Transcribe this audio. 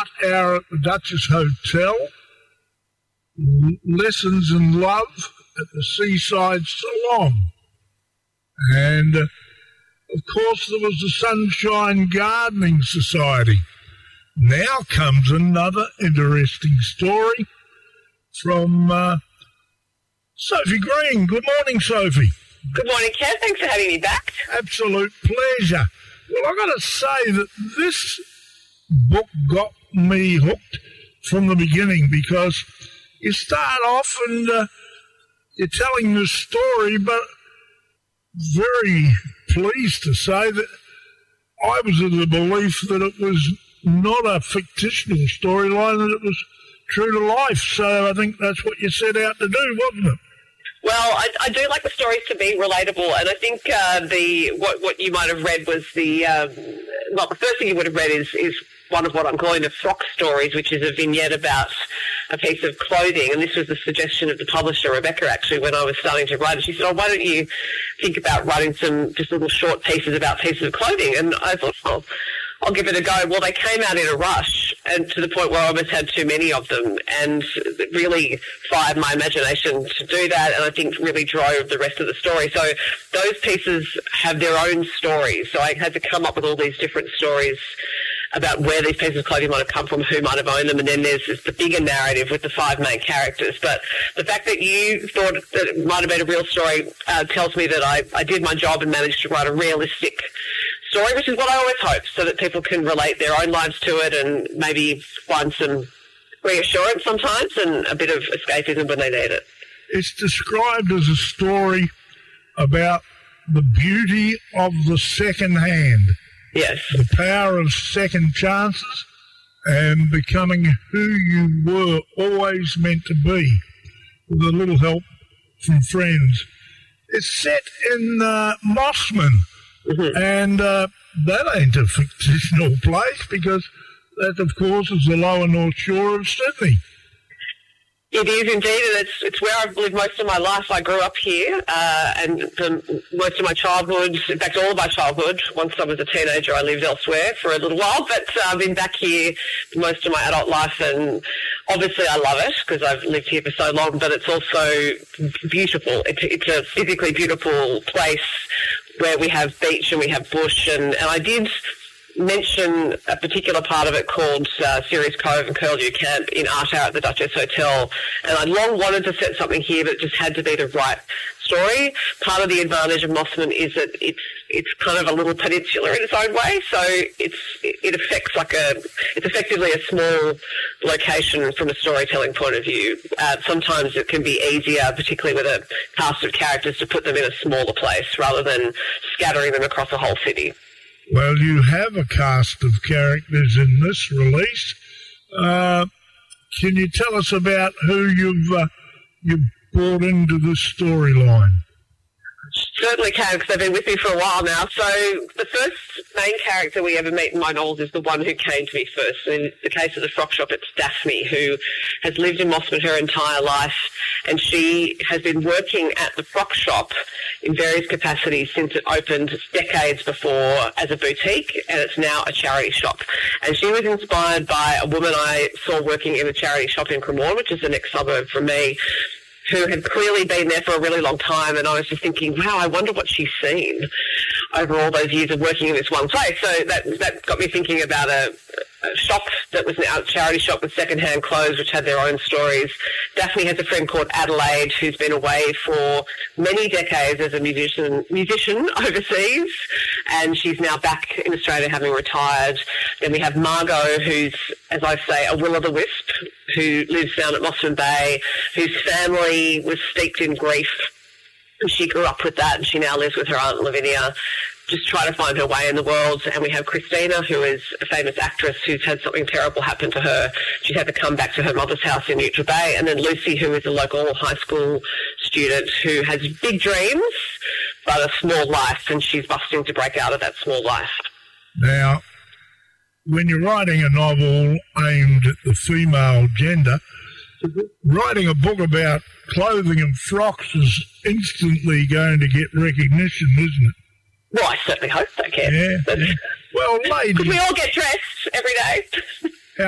hour at the Duchess Hotel, lessons in love at the Seaside Salon. And, of course, there was the Sunshine Gardening Society. Now comes another interesting story from Sophie Green. Good morning, Sophie. Good morning, Kev. Thanks for having me back. Absolute pleasure. Well, I've got to say that this book got me hooked from the beginning because you start off and you're telling this story, but very pleased to say that I was of the belief that it was not a fictional storyline, that it was true to life. So I think that's what you set out to do, wasn't it? Well, I do like the stories to be relatable, and I think what you might have read was the first thing you would have read is one of what I'm calling the frock stories, which is a vignette about a piece of clothing. And this was the suggestion of the publisher, Rebecca, actually, when I was starting to write it. She said, "Oh, why don't you think about writing some just little short pieces about pieces of clothing?" And I thought, "Oh, I'll give it a go." Well, they came out in a rush, and to the point where I almost had too many of them, and it really fired my imagination to do that, and I think really drove the rest of the story. So those pieces have their own stories. So I had to come up with all these different stories about where these pieces of clothing might have come from, who might have owned them, and then there's the bigger narrative with the 5 main characters. But the fact that you thought that it might have been a real story tells me that I did my job and managed to write a realistic story, which is what I always hope, so that people can relate their own lives to it and maybe find some reassurance sometimes and a bit of escapism when they need it. It's described as a story about the beauty of the second hand. Yes. The power of second chances and becoming who you were always meant to be, with a little help from friends. It's set in Mossman, and that ain't a fictional place because that, of course, is the lower North Shore of Sydney. It is indeed, and it's where I've lived most of my life. I grew up here, and for most of my childhood, in fact, all of my childhood. Once I was a teenager, I lived elsewhere for a little while, but I've been back here most of my adult life, and obviously I love it because I've lived here for so long, but it's also beautiful. It's a physically beautiful place where we have beach and we have bush, and I did mention a particular part of it called Ceres Cove and Curlew Camp in Art Hour at the Duchess Hotel, and I long wanted to set something here, but it just had to be the right story. Part of the advantage of Mossman is that it's kind of a little peninsula in its own way, so it affects it's effectively a small location from a storytelling point of view. Sometimes it can be easier, particularly with a cast of characters, to put them in a smaller place rather than scattering them across a whole city. Well, you have a cast of characters in this release. Can you tell us about who you've brought into this storyline? Certainly can, because they've been with me for a while now. So the first main character we ever meet in my novels is the one who came to me first. In the case of the frock shop, it's Daphne, who has lived in Mossman her entire life, and she has been working at the frock shop in various capacities since it opened decades before as a boutique, and it's now a charity shop. And she was inspired by a woman I saw working in a charity shop in Cremorne, which is the next suburb from me, who had clearly been there for a really long time, and I was just thinking, wow, I wonder what she's seen over all those years of working in this one place. So that got me thinking about a shop that was now a charity shop with second-hand clothes, which had their own stories. Daphne has a friend called Adelaide, who's been away for many decades as a musician overseas, and she's now back in Australia having retired. Then we have Margot, who's, as I say, a will-o'-the-wisp, who lives down at Mossman Bay, whose family was steeped in grief. And she grew up with that, and she now lives with her aunt Lavinia, just trying to find her way in the world. And we have Christina, who is a famous actress who's had something terrible happen to her. She's had to come back to her mother's house in Neutra Bay. And then Lucy, who is a local high school student who has big dreams, but a small life, and she's busting to break out of that small life. Now, when you're writing a novel aimed at the female gender, writing a book about clothing and frocks is instantly going to get recognition, isn't it? Well, I certainly hope so, Kev. Yeah. Well, ladies... Because we all get dressed every day.